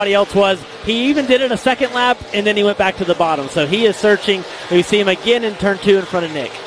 else was. He even did it a second lap, and then he went back to the bottom. So he is searching. We see him again in turn 2 in front of Nick.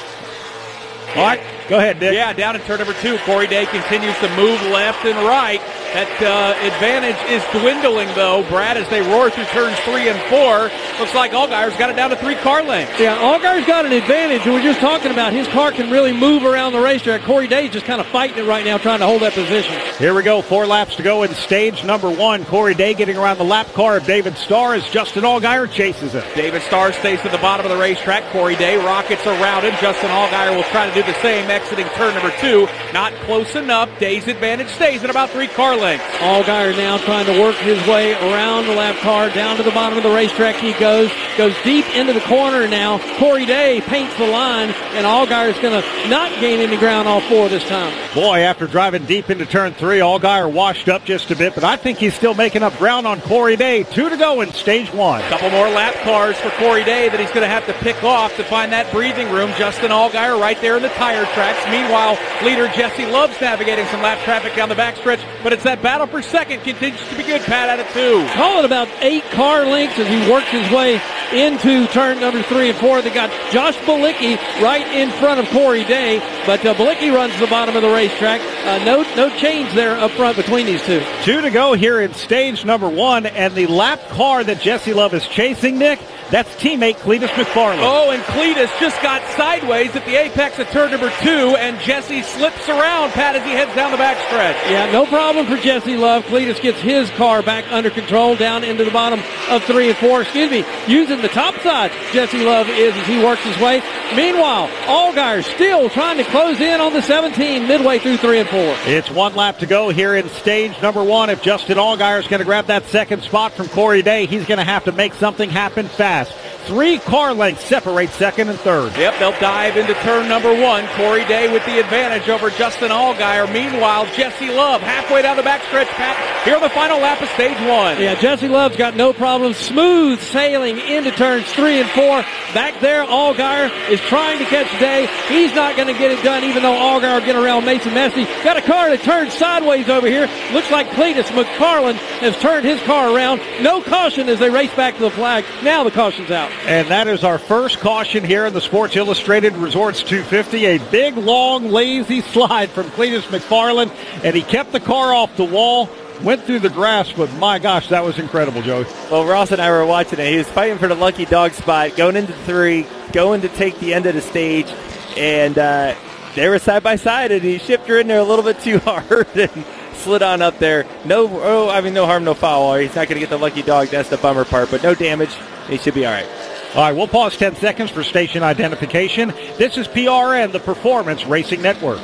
All right, go ahead, Nick. Yeah, down in turn number 2, Corey Day continues to move left and right. That advantage is dwindling, though, Brad, as they roar through turns 3 and 4. Looks like Allgaier's got it down to 3 car lengths. Yeah, Allgaier's got an advantage, and we're just talking about his car can really move around the racetrack. Corey Day's just kind of fighting it right now, trying to hold that position. Here we go, 4 laps to go in stage number 1. Corey Day getting around the lap car of David Starr as Justin Allgaier chases him. David Starr stays to the bottom of the racetrack. Corey Day rockets around him. Justin Allgaier will try to do the same, exiting turn number 2. Not close enough. Day's advantage stays at about 3 car lengths. Allgaier now trying to work his way around the lap car. Down to the bottom of the racetrack he goes deep into the corner now. Corey Day paints the line, and Allgaier's going to not gain any ground all 4 this time. Boy, after driving deep into turn 3, Allgaier washed up just a bit, but I think he's still making up ground on Corey Day. 2 to go in stage 1. Couple more lap cars for Corey Day that he's going to have to pick off to find that breathing room. Justin Allgaier right there in the tire tracks. Meanwhile, leader Jesse Love's navigating some lap traffic down the backstretch, but it's that battle for second continues to be good. Pat at it 2. Call it about 8 car lengths as he works his way into turn number 3 and 4. They got Josh Bilicki right in front of Corey Day, but Bilicki runs the bottom of the racetrack. No change there up front between these two. 2 to go here in stage number 1, and the lap car that Jesse Love is chasing, Nick, that's teammate Cletus McFarland. Oh, and Cletus just got sideways at the apex of turn number 2, and Jesse slips around, Pat, as he heads down the backstretch. Yeah, no problem for Jesse Love. Cletus gets his car back under control down into the bottom of 3 and 4. Using the top side, Jesse Love is as he works his way. Meanwhile, Allgaier still trying to close in on the 17 midway through 3 and 4. It's 1 lap to go here in stage number 1. If Justin Allgaier is going to grab that second spot from Corey Day, he's going to have to make something happen fast. 3 car lengths separate second and third. Yep, they'll dive into turn number 1. Corey Day with the advantage over Justin Allgaier. Meanwhile, Jesse Love halfway down the backstretch, Pat, here on the final lap of stage 1. Yeah, Jesse Love's got no problem. Smooth sailing into turns 3 and 4. Back there, Allgaier is trying to catch Day. He's not going to get it done, even though Allgaier will get around Mason Messi. Got a car that turns sideways over here. Looks like Cletus McFarland has turned his car around. No caution as they race back to the flag. Now the caution's out. And that is our first caution here in the Sports Illustrated Resorts 250. A big, long, lazy slide from Cletus McFarland, and he kept the car off the wall, went through the grass, but my gosh, that was incredible, Joey. Well, Ross and I were watching it. He was fighting for the lucky dog spot, going into 3, going to take the end of the stage, and they were side by side, and he shipped her in there a little bit too hard and slid on up there. No harm, no foul. He's not going to get the lucky dog. That's the bummer part, but no damage. He should be all right. All right, we'll pause 10 seconds for station identification. This is PRN, the Performance Racing Network.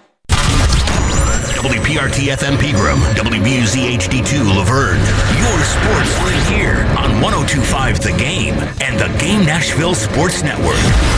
WPRT FM Pegram, WBUZ HD2 Laverne. Your sports right here on 102.5 The Game and the Game Nashville Sports Network.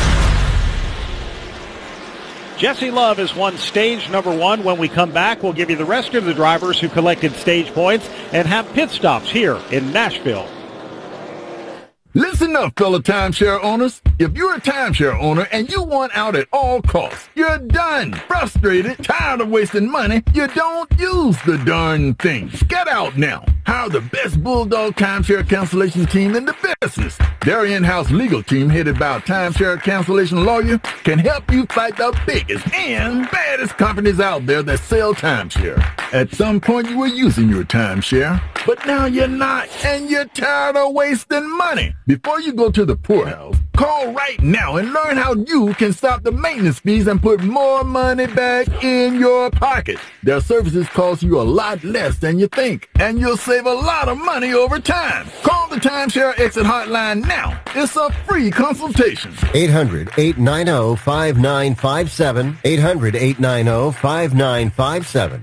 Jesse Love has won stage number 1. When we come back, we'll give you the rest of the drivers who collected stage points and have pit stops here in Nashville. Listen up, fellow timeshare owners. If you're a timeshare owner and you want out at all costs, you're done, frustrated, tired of wasting money, you don't use the darn things. Get out now. Hire the best Bulldog timeshare cancellation team in the business. Their in-house legal team, headed by a timeshare cancellation lawyer, can help you fight the biggest and baddest companies out there that sell timeshare. At some point, you were using your timeshare, but now you're not, and you're tired of wasting money. Before you go to the poorhouse, call right now and learn how you can stop the maintenance fees and put more money back in your pocket. Their services cost you a lot less than you think, and you'll save a lot of money over time. Call the Timeshare Exit Hotline now. It's a free consultation. 800-890-5957. 800-890-5957.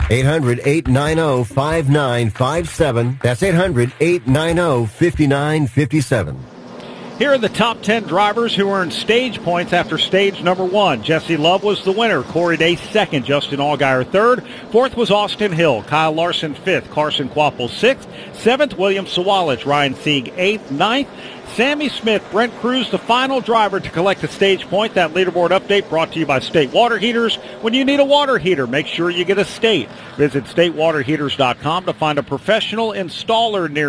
800-890-5957. That's 800-890-5957. Here are the top 10 drivers who earned stage points after stage number 1. Jesse Love was the winner. Corey Day second. Justin Allgaier third. Fourth was Austin Hill. Kyle Larson fifth. Carson Kvapil sixth. Seventh, William Sawalich. Ryan Sieg eighth. Ninth, Sammy Smith. Brent Cruz, the final driver to collect a stage point. That leaderboard update brought to you by State Water Heaters. When you need a water heater, make sure you get a State. Visit statewaterheaters.com to find a professional installer near